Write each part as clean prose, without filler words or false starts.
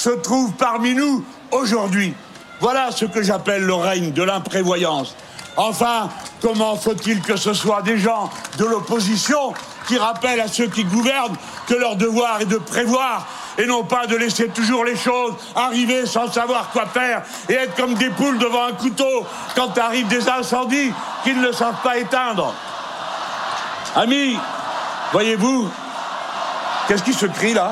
se trouve parmi nous aujourd'hui. Voilà ce que j'appelle le règne de l'imprévoyance. Enfin, comment faut-il que ce soit des gens de l'opposition qui rappellent à ceux qui gouvernent que leur devoir est de prévoir et non pas de laisser toujours les choses arriver sans savoir quoi faire et être comme des poules devant un couteau quand arrivent des incendies qu'ils ne savent pas éteindre. Amis, voyez-vous, qu'est-ce qui se crie là ?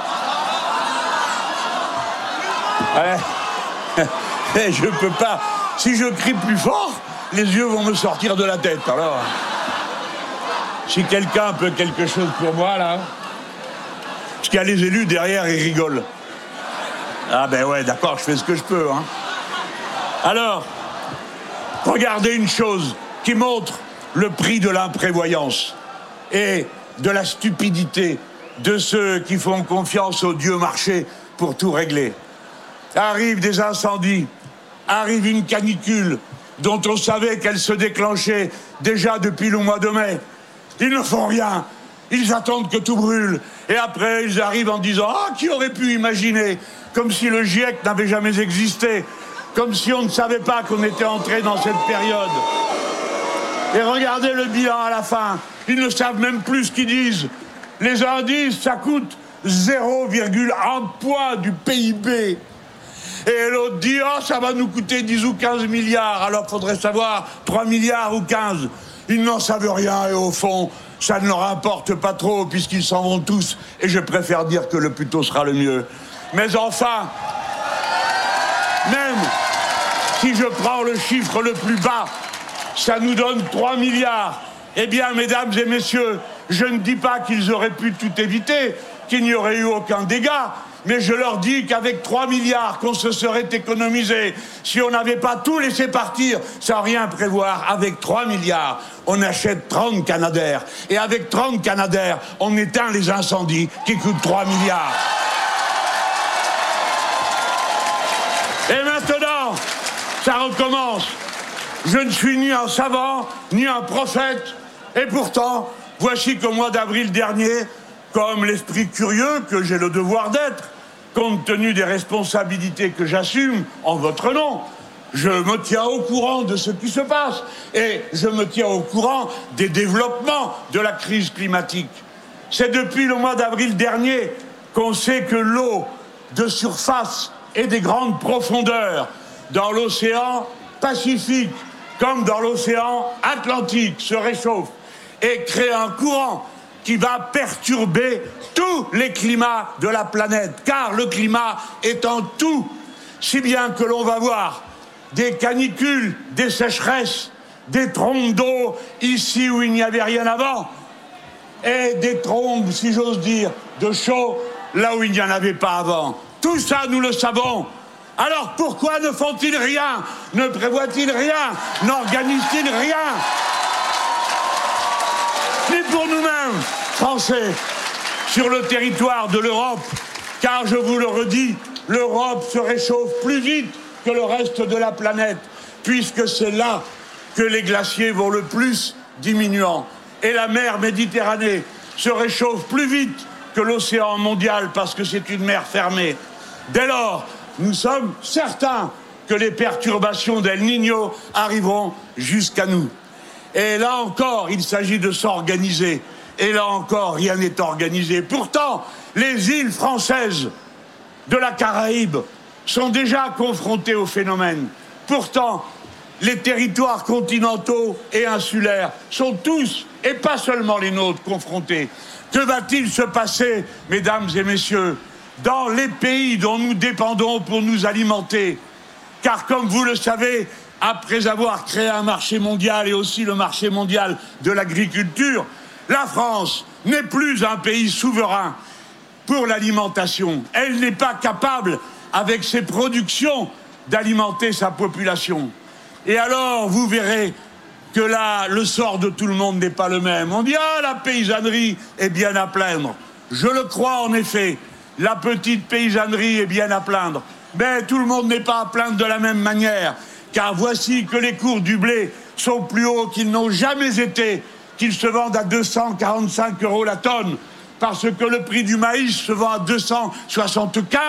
Je peux pas. Si je crie plus fort, les yeux vont me sortir de la tête. Alors, si quelqu'un peut quelque chose pour moi là, parce qu'il y a les élus derrière, ils rigolent. Ah ben ouais, d'accord, je fais ce que je peux. Hein. Alors, regardez une chose qui montre le prix de l'imprévoyance et de la stupidité de ceux qui font confiance au Dieu marché pour tout régler. Arrivent des incendies, arrive une canicule dont on savait qu'elle se déclenchait déjà depuis le mois de mai. Ils ne font rien, ils attendent que tout brûle. Et après, ils arrivent en disant « Ah, qui aurait pu imaginer ?» Comme si le GIEC n'avait jamais existé, comme si on ne savait pas qu'on était entré dans cette période. Et regardez le bilan à la fin, ils ne savent même plus ce qu'ils disent. Les indices, ça coûte 0,1 point du PIB. Et l'autre dit « Oh, ça va nous coûter 10 ou 15 milliards, alors faudrait savoir 3 milliards ou 15. » Ils n'en savent rien et au fond, ça ne leur importe pas trop puisqu'ils s'en vont tous. Et je préfère dire que le plus tôt sera le mieux. Mais enfin, même si je prends le chiffre le plus bas, ça nous donne 3 milliards. Eh bien, mesdames et messieurs, je ne dis pas qu'ils auraient pu tout éviter, qu'il n'y aurait eu aucun dégât. Mais je leur dis qu'avec 3 milliards qu'on se serait économisé, si on n'avait pas tout laissé partir sans rien prévoir, avec 3 milliards, on achète 30 Canadair. Et avec 30 Canadair, on éteint les incendies qui coûtent 3 milliards. Et maintenant, ça recommence. Je ne suis ni un savant, ni un prophète. Et pourtant, voici qu'au mois d'avril dernier, comme l'esprit curieux que j'ai le devoir d'être, compte tenu des responsabilités que j'assume en votre nom, je me tiens au courant de ce qui se passe et je me tiens au courant des développements de la crise climatique. C'est depuis le mois d'avril dernier qu'on sait que l'eau de surface et des grandes profondeurs dans l'océan Pacifique comme dans l'océan Atlantique se réchauffe et crée un courant qui va perturber tous les climats de la planète, car le climat est en tout, si bien que l'on va voir des canicules, des sécheresses, des trombes d'eau ici où il n'y avait rien avant, et des trombes, si j'ose dire, de chaud là où il n'y en avait pas avant. Tout ça, nous le savons. Alors pourquoi ne font-ils rien? Ne prévoient-ils rien? N'organisent-ils rien? Ni pour nous-mêmes, Français, sur le territoire de l'Europe, car je vous le redis, l'Europe se réchauffe plus vite que le reste de la planète, puisque c'est là que les glaciers vont le plus diminuant. Et la mer Méditerranée se réchauffe plus vite que l'océan mondial, parce que c'est une mer fermée. Dès lors, nous sommes certains que les perturbations d'El Niño arriveront jusqu'à nous. Et là encore, il s'agit de s'organiser. Et là encore, rien n'est organisé. Pourtant, les îles françaises de la Caraïbe sont déjà confrontées au phénomène. Pourtant, les territoires continentaux et insulaires sont tous, et pas seulement les nôtres, confrontés. Que va-t-il se passer, mesdames et messieurs, dans les pays dont nous dépendons pour nous alimenter? Car comme vous le savez, après avoir créé un marché mondial et aussi le marché mondial de l'agriculture, la France n'est plus un pays souverain pour l'alimentation. Elle n'est pas capable, avec ses productions, d'alimenter sa population. Et alors, vous verrez que là, le sort de tout le monde n'est pas le même. On dit « Ah, la paysannerie est bien à plaindre ». Je le crois en effet, la petite paysannerie est bien à plaindre. Mais tout le monde n'est pas à plaindre de la même manière. Car voici que les cours du blé sont plus hauts qu'ils n'ont jamais été, qu'ils se vendent à 245 € la tonne, parce que le prix du maïs se vend à 275